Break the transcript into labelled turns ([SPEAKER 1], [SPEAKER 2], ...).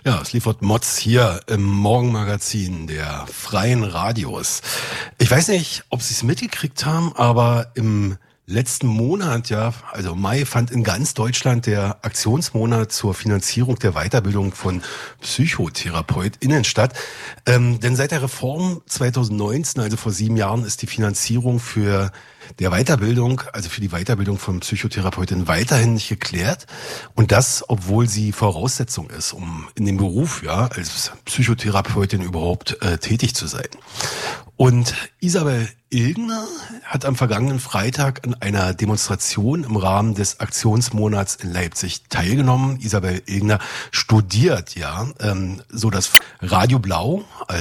[SPEAKER 1] Ja, es liefert Mods hier im Morgenmagazin der Freien Radios. Ich weiß nicht, ob Sie es mitgekriegt haben, aber im letzten Monat, ja, also Mai, fand in ganz Deutschland der Aktionsmonat zur Finanzierung der Weiterbildung von PsychotherapeutInnen statt. Denn seit der Reform 2019, also vor 7 Jahren, ist die Finanzierung für die Weiterbildung von Psychotherapeutinnen weiterhin nicht geklärt. Und das, obwohl sie Voraussetzung ist, um in dem Beruf, ja, als Psychotherapeutin überhaupt tätig zu sein. Und Isabel Ilgner hat am vergangenen Freitag an einer Demonstration im Rahmen des Aktionsmonats in Leipzig teilgenommen. Isabel Ilgner studiert, ja, so das Radio Blau,